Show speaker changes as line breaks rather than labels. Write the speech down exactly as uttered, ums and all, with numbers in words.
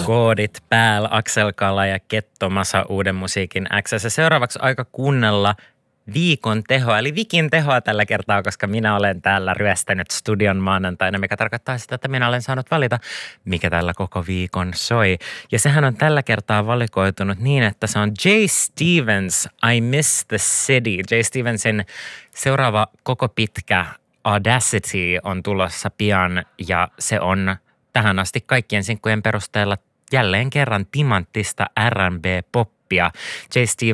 koodit päällä, Aksel Kala ja Ketto Masa uuden musiikin X:ssä. Seuraavaksi aika kuunnella viikon tehoa, eli Vikin tehoa tällä kertaa, koska minä olen täällä ryöstänyt studion maanantaina, mikä tarkoittaa sitä, että minä olen saanut valita, mikä tällä koko viikon soi. Ja sehän on tällä kertaa valikoitunut niin, että se on J. Stevens, I Miss the City. J. Stevensin seuraava koko pitkä Audacity on tulossa pian ja se on tähän asti kaikkien sinkkujen perusteella jälleen kerran timanttista R and B-poppia. J. Stevens